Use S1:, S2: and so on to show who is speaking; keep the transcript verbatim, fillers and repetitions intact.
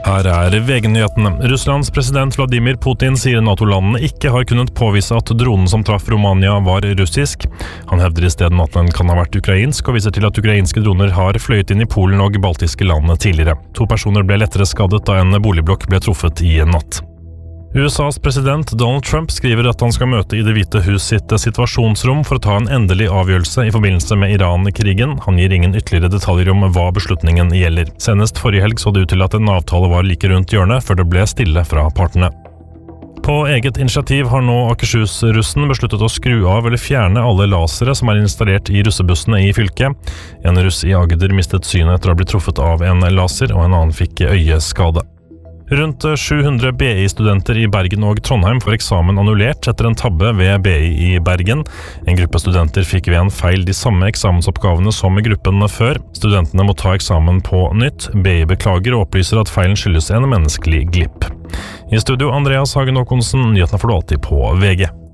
S1: Her er V G-nyhetene. Russlands president Vladimir Putin sier NATO-landene ikke har kunnet påvise at dronen som traff Romania var russisk. Han hevder i stedet at den kan ha vært ukrainsk, og viser til at ukrainske droner har fløyet inn i Polen og baltiske land tidligere. To personer ble lettere skadet da en boligblokk ble truffet i natt. U S A's president Donald Trump skriver at han skal møte i Det hvite hus sitt situasjonsrom for å ta en endelig avgjørelse i forbindelse med Iran-krigen. Han gir ingen ytterligere detaljer om hva beslutningen gjelder. Senest forrige helg så det ut til at en avtale var like rundt hjørnet, før det ble stille fra partene. På eget initiativ har nå Akershus-russen besluttet å skru av eller fjerne alle lasere som er installert i russebussene i fylket. En russ i Agder mistet synet etter å ha blitt truffet av en laser, og en annen fikk øyeskade. Rundt sju hundre B I-studenter i Bergen og Trondheim får eksamen annullert etter en tabbe ved B I i Bergen. En gruppe studenter fikk ved en feil de samme eksamensoppgavene som i gruppen før. Studentene må ta eksamen på nytt. B I beklager og opplyser at feilen skyldes en menneskelig glipp. I studio Andreas Hagen Håkonsen, nyhetene får du alltid på V G.